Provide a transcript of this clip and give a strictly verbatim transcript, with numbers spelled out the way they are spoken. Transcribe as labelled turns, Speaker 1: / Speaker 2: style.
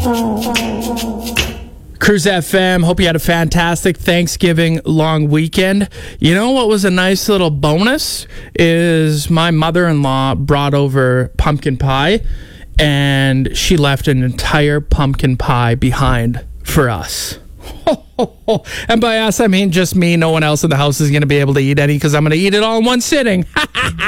Speaker 1: Cruise F M, hope you had a fantastic Thanksgiving long weekend. You know what was a nice little bonus is my mother-in-law brought over pumpkin pie, and she left an entire pumpkin pie behind for us. And by us, I mean just me. No one else in the house is going to be able to eat any because I'm going to eat it all in one sitting.